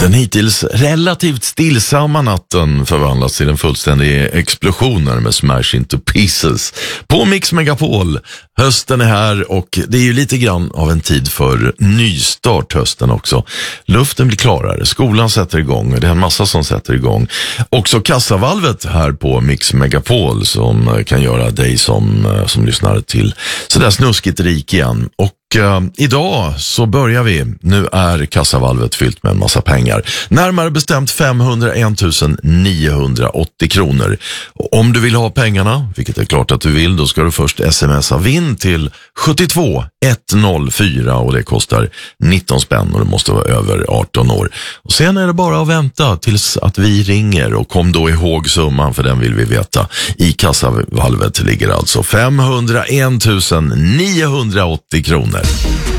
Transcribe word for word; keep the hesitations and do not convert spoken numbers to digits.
Den hittills relativt stillsamma natten förvandlas till en fullständig explosion med Smash Into Pieces på Mix Megapol. Hösten är här och det är ju lite grann av en tid för nystart hösten också. Luften blir klarare, skolan sätter igång, det är en massa som sätter igång. Också kassavalvet här på Mix Megapol som kan göra dig som, som lyssnar till sådär snuskigt rik igen. Och Uh, idag så börjar vi. Nu är kassavalvet fyllt med en massa pengar. Närmare bestämt femhundraen tusen niohundraåttio kronor. Och om du vill ha pengarna, vilket är klart att du vill, då ska du först smsa vinn till sjuttiotvå etthundrafyra och det kostar nitton spänn och du måste vara över arton år. Och sen är det bara att vänta tills att vi ringer och kom då ihåg summan för den vill vi veta. I kassavalvet ligger alltså femhundraen tusen niohundraåttio kronor.